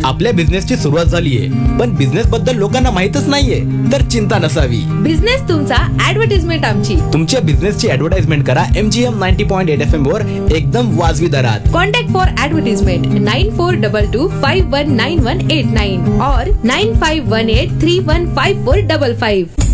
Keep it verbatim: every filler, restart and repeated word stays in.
आपल्या बिझनेसची सुरुवात झालीये पण बिझनेस बद्दल लोकांना माहितच नाहीये, तर चिंता नसावी. बिझनेस तुमचा, ऍडव्हर्टाइजमेंट आमची. तुमच्या बिझनेसची ऍडव्हर्टाइजमेंट करा M G M ninety point eight F M वर एकदम वाजवी दरात. Contact for advertisement nine four double two five one nine one eight nine और nine five one eight three one five four double five.